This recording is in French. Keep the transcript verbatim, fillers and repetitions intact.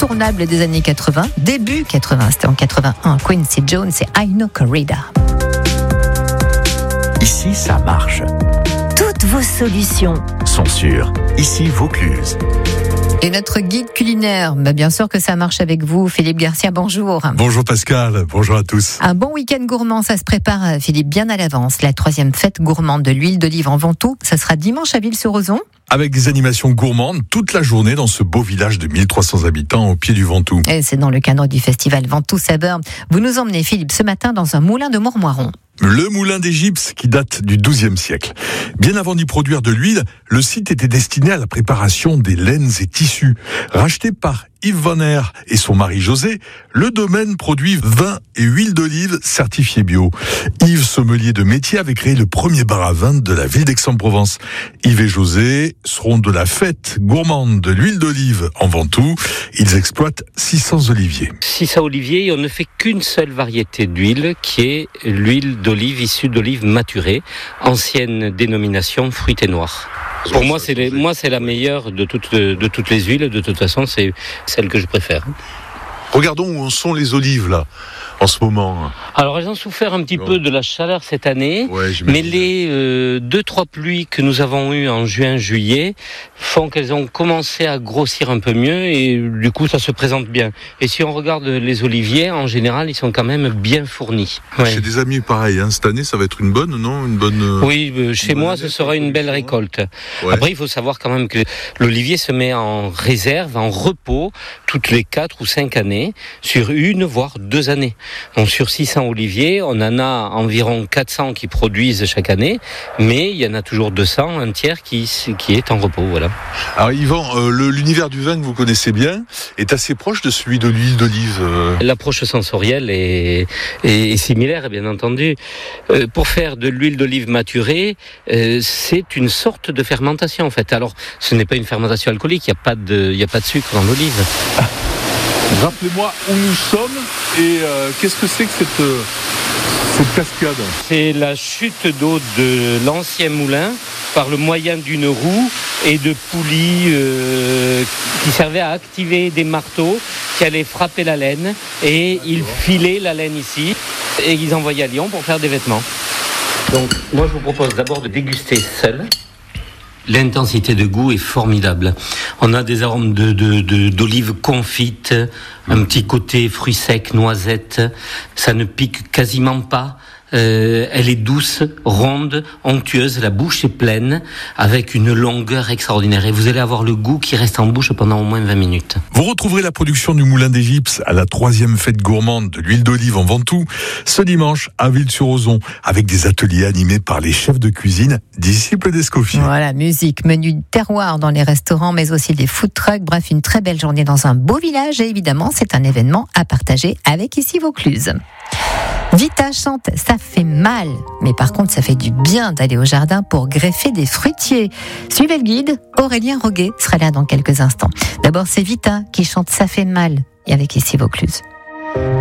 incontournable des années quatre-vingts, début quatre-vingts, c'était en quatre-vingt-un, Quincy Jones et Aino Corrida. Ici, ça marche. Toutes vos solutions sont sûres. Ici, Vaucluse. Et notre guide culinaire, bah bien sûr que ça marche avec vous, Philippe Garcia, bonjour. Bonjour Pascal, bonjour à tous. Un bon week-end gourmand, ça se prépare, Philippe, bien à l'avance. La troisième fête gourmande de l'huile d'olive en Ventoux, ça sera dimanche à Ville-sur-Ozon. Avec des animations gourmandes toute la journée dans ce beau village de mille trois cents habitants au pied du Ventoux. Et c'est dans le cadre du festival Ventoux Saveur. Vous nous emmenez, Philippe, ce matin dans un moulin de Montmoiron. Le moulin d'Égypte qui date du douzième siècle. Bien avant d'y produire de l'huile, le site était destiné à la préparation des laines et tissus. Racheté par Yves Vonner et son mari José, le domaine produit vin et huile d'olive certifiés bio. Yves, sommelier de métier, avait créé le premier bar à vin de la ville d'Aix-en-Provence. Yves et José seront de la fête gourmande de l'huile d'olive en Ventoux. Ils exploitent six cents oliviers. six cents oliviers, et on ne fait qu'une seule variété d'huile, qui est l'huile d'olive issue d'olive maturée, ancienne dénomination fruitée noire. Pour moi, c'est les, moi, c'est la meilleure de toutes, de toutes les huiles. De toute façon, c'est celle que je préfère. Regardons où en sont les olives, là, en ce moment. Alors, elles ont souffert un petit bon. peu de la chaleur cette année, ouais, mais les euh, deux, trois pluies que nous avons eues en juin, juillet, font qu'elles ont commencé à grossir un peu mieux, et du coup, ça se présente bien. Et si on regarde les oliviers, en général, ils sont quand même bien fournis. Ouais. J'ai des amis pareils, hein. Cette année, ça va être une bonne, non une bonne, euh, Oui, euh, chez moi, ce sera une belle récolte. Ouais. Après, il faut savoir quand même que l'olivier se met en réserve, en repos, toutes les quatre ou cinq années, sur une, voire deux années. Donc sur six cents oliviers, on en a environ quatre cents qui produisent chaque année, mais il y en a toujours deux cents, un tiers qui, qui est en repos. Voilà. Alors Yvan, euh, le, l'univers du vin que vous connaissez bien est assez proche de celui de l'huile d'olive. Euh... L'approche sensorielle est, est, est similaire, bien entendu. Euh, pour faire de l'huile d'olive maturée, euh, c'est une sorte de fermentation en fait. Alors ce n'est pas une fermentation alcoolique, il n'y a pas de, il n'y a pas de sucre dans l'olive. Ah. Rappelez-moi où nous sommes et euh, qu'est-ce que c'est que cette, euh, cette cascade ? C'est la chute d'eau de l'ancien moulin par le moyen d'une roue et de poulies euh, qui servaient à activer des marteaux qui allaient frapper la laine, et ils filaient la laine ici et ils envoyaient à Lyon pour faire des vêtements. Donc moi je vous propose d'abord de déguster seul. L'intensité de goût est formidable. On a des arômes de, de, de, d'olive confite, un petit côté fruits secs, noisettes. Ça ne pique quasiment pas. Euh, elle est douce, ronde, onctueuse, la bouche est pleine, avec une longueur extraordinaire. Et vous allez avoir le goût qui reste en bouche pendant au moins vingt minutes. Vous retrouverez la production du Moulin d'Égypte à la troisième fête gourmande de l'huile d'olive en Ventoux, ce dimanche à Ville-sur-Ozon, avec des ateliers animés par les chefs de cuisine, disciples d'Escoffier. Voilà, musique, menu de terroir dans les restaurants, mais aussi des food trucks. Bref, une très belle journée dans un beau village. Et évidemment, c'est un événement à partager avec ici Vaucluse. Vita chante « Ça fait mal », mais par contre ça fait du bien d'aller au jardin pour greffer des fruitiers. Suivez le guide, Aurélien Roguet sera là dans quelques instants. D'abord c'est Vita qui chante « Ça fait mal » et avec ici Vaucluse.